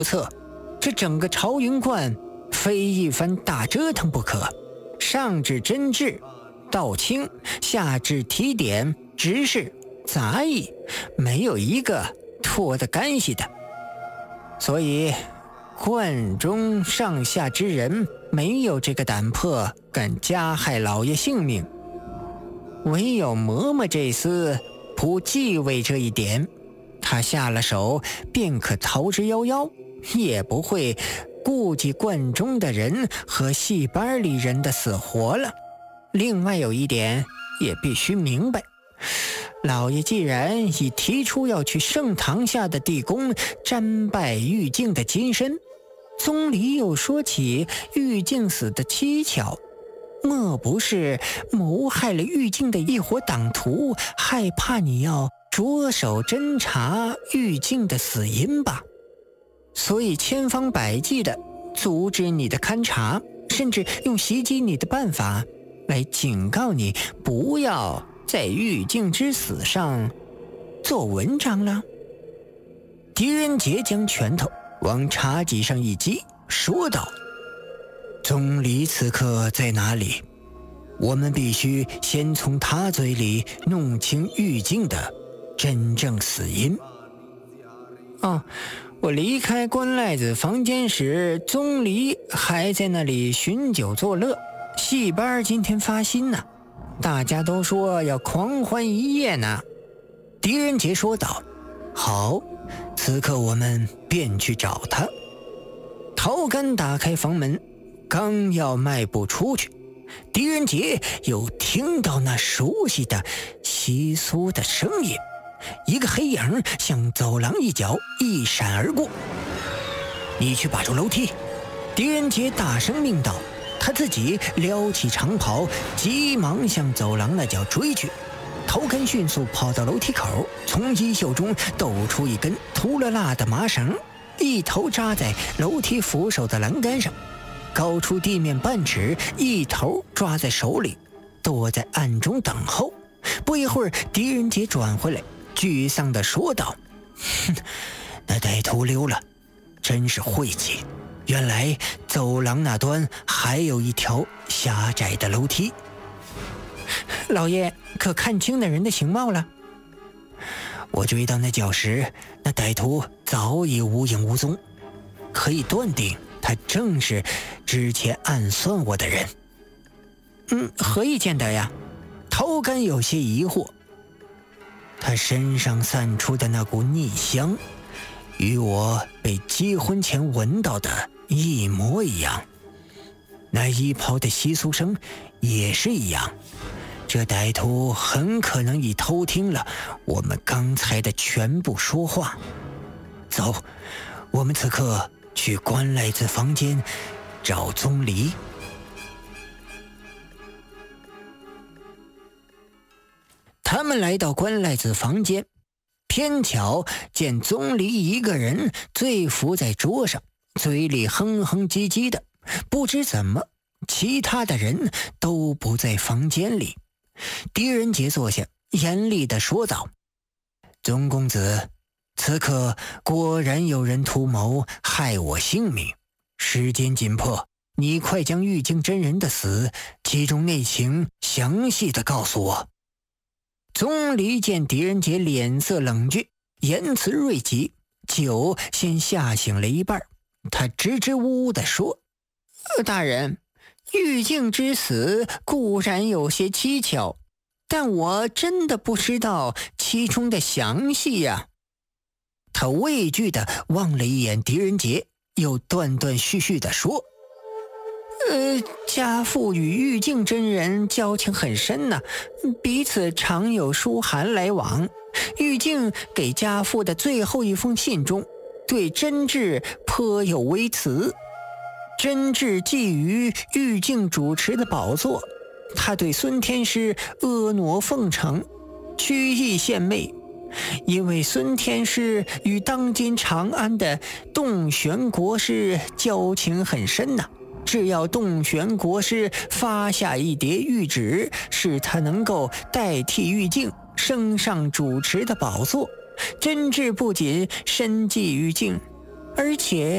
策，这整个朝云观非一番大折腾不可。上至真治、道清，下至提点、执事、杂役，没有一个脱得干系的。所以观中上下之人没有这个胆魄敢加害老爷性命，唯有嬷嬷这厮不忌讳这一点，他下了手便可逃之夭夭，也不会顾及观中的人和戏班里人的死活了。另外有一点也必须明白，老爷既然已提出要去圣堂下的地宫瞻拜玉净的金身，宗里又说起玉净死的蹊跷，莫不是谋害了玉净的一伙党徒，害怕你要着手侦查玉净的死因吧？所以千方百计的阻止你的勘察，甚至用袭击你的办法来警告你不要在玉净之死上做文章了。狄仁杰将拳头往茶几上一击，说道：宗理此刻在哪里？我们必须先从他嘴里弄清玉净的真正死因。我离开关赖子房间时，宗离还在那里寻酒作乐，戏班今天发新呢，大家都说要狂欢一夜呢。狄仁杰说道：好，此刻我们便去找他。陶干打开房门，刚要迈步出去，狄仁杰又听到那熟悉的窸窣的声音，一个黑影向走廊一角一闪而过。你去把住楼梯，狄仁杰大声命道，他自己撩起长袍，急忙向走廊那角追去。陶根迅速跑到楼梯口，从衣袖中抖出一根秃了蜡的麻绳，一头扎在楼梯扶手的栏杆上，高出地面半尺，一头抓在手里，躲在暗中等候。不一会儿，狄仁杰转回来，沮丧地说道：那歹徒溜了，真是晦气。原来走廊那端还有一条狭窄的楼梯。老爷可看清那人的形貌了？我追到那角时，那歹徒早已无影无踪，可以断定他正是之前暗算我的人。何以见得呀？陶干有些疑惑。他身上散出的那股逆香，与我被结婚前闻到的一模一样，那衣袍的窸窣声也是一样。这歹徒很可能已偷听了我们刚才的全部说话。走，我们此刻去关赖子房间找宗离。他们来到关赖子房间，偏巧见宗离一个人醉伏在桌上，嘴里哼哼唧唧的。不知怎么，其他的人都不在房间里。狄仁杰坐下，严厉地说道：宗公子，此刻果然有人图谋害我性命，时间紧迫，你快将玉净真人的死其中内情详细地告诉我。宗离见狄仁杰脸色冷峻，言辞锐极，酒先吓醒了一半，他支支吾吾地说：大人，玉净之死固然有些蹊跷，但我真的不知道其中的详细呀。他畏惧地望了一眼狄仁杰，又断断续续地说：家父与玉净真人交情很深呢，彼此常有书函来往。玉净给家父的最后一封信中，对真治颇有微词。真治觊觎玉净主持的宝座，他对孙天师婀娜奉承，曲意献媚。因为孙天师与当今长安的洞玄国师交情很深呐，只要洞玄国师发下一叠谕旨，使他能够代替玉净升上主持的宝座，真治不仅深记玉净，而且